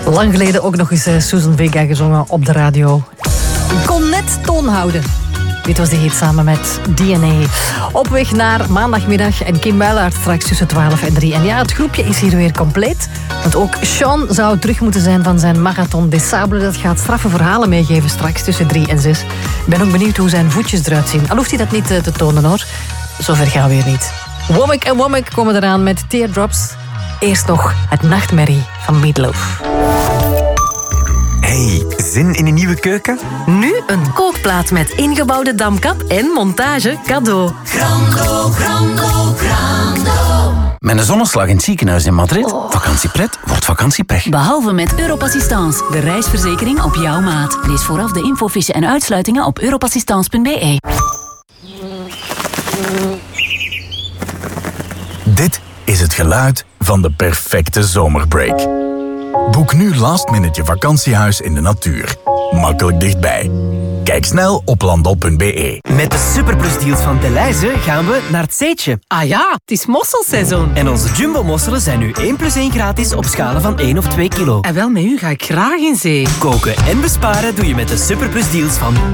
Lang geleden ook nog eens Susan Vega gezongen op de radio. Ik kon net toon houden. Dit was de hit samen met DNA. Op weg naar maandagmiddag en Kim Bijlaert straks tussen 12 en 3. En ja, het groepje is hier weer compleet. Want ook Sean zou terug moeten zijn van zijn Marathon des Sables. Dat gaat straffe verhalen meegeven straks tussen 3 en 6. Ik ben ook benieuwd hoe zijn voetjes eruit zien. Al hoeft hij dat niet te tonen hoor. Zover gaan we weer niet. Womack en Womack komen eraan met Teardrops. Eerst nog het Nachtmerrie van Meatloaf. Hey, zin in een nieuwe keuken? Nu een kookplaat met ingebouwde damkap en montage cadeau. Grando, grando, grando. Met een zonneslag in het ziekenhuis in Madrid. Vakantiepret wordt vakantiepech. Behalve met Europassistance, de reisverzekering op jouw maat. Lees vooraf de infofiche en uitsluitingen op europassistance.be. Dit is het geluid van de perfecte zomerbreak. Boek nu last-minute je vakantiehuis in de natuur. Makkelijk dichtbij. Kijk snel op landal.be. Met de superplusdeals van Delhaize gaan we naar het Zeetje. Ah ja, het is mosselseizoen. En onze jumbo-mosselen zijn nu 1 + 1 gratis op schalen van 1 of 2 kilo. En wel, met u ga ik graag in zee. Koken en besparen doe je met de superplusdeals van